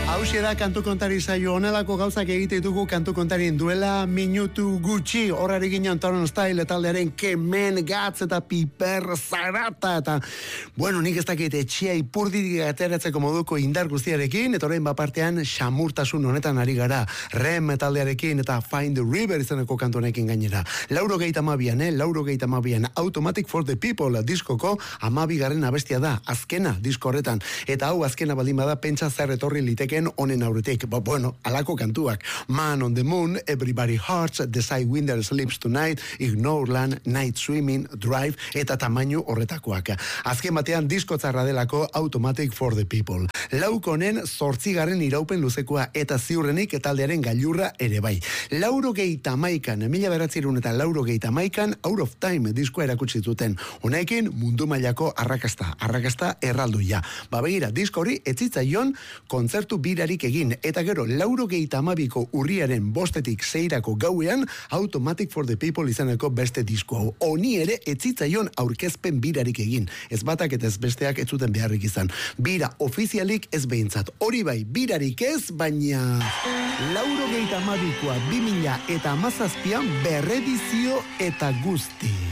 Hauxe da kantu kontari saio, honelako gauzak egite ditugu kantu kontarien duela minutu gutxi, horari ginen Torn Style taldearen kemen, gatz eta piper zarata, eta bueno, nik ez dakit etxea ipurditik ateratzeko moduko indar guztiarekin, eta orain bapartean xamurtasun honetan ari gara, Rem taldearekin eta Find the River izeneko kantu honekin gainera. 92an, Automatic for the People diskoko 12. abestia da, azkena disko horretan, eta hau azkena baldin bada pentsa zer etorri liteken honen aurretik. Bueno, alako kantuak. Man on the Moon, Everybody Hurts, The Sidewinder Sleeps Tonight, Ignore Land, Night Swimming, Drive, eta tamainu horretakoak. Azken batean disko txarra delako Automatic for the People. Laukonen 8. iraupen luzekoa eta ziurrenik taldearen gailurra ere bai. 91an, 1991an, Out of Time diskoa erakutsi zuten. Honekin mundu mailako arrakasta erraldoia. Begira, disko hori etzitzaion kontzertu birarik egin, eta gero 92ko urriaren 5-tik 6 gauean Automatic for the People izeneko beste disko hau. Honi ere etzitzaion aurkezpen birarik egin. Ez batak eta ez besteak ez zuten beharrik izan. Bira ofizialik ez behintzat. Hori bai, birarik ez, baina 92koa 2017an berredizio eta guzti.